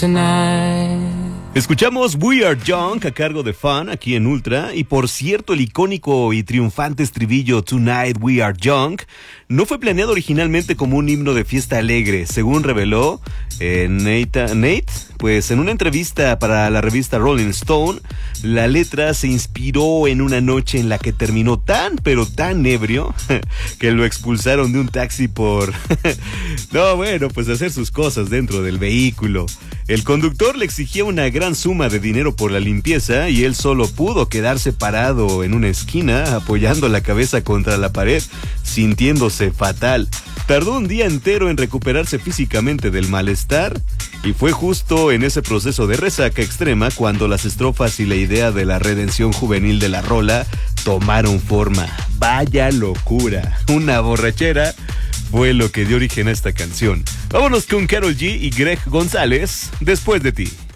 tonight. Escuchamos We Are Young a cargo de Fun aquí en Ultra, y por cierto el icónico y triunfante estribillo Tonight We Are Young no fue planeado originalmente como un himno de fiesta alegre, según reveló Nate, pues en una entrevista para la revista Rolling Stone. La letra se inspiró en una noche en la que terminó tan pero tan ebrio que lo expulsaron de un taxi por pues hacer sus cosas dentro del vehículo. El conductor le exigía una gran suma de dinero por la limpieza y él solo pudo quedarse parado en una esquina apoyando la cabeza contra la pared, sintiéndose fatal. Tardó un día entero en recuperarse físicamente del malestar, y fue justo en ese proceso de resaca extrema cuando las estrofas y la idea de la redención juvenil de la rola tomaron forma. ¡Vaya locura! Una borrachera fue lo que dio origen a esta canción. Vámonos con Karol G y Greg González, Después de ti.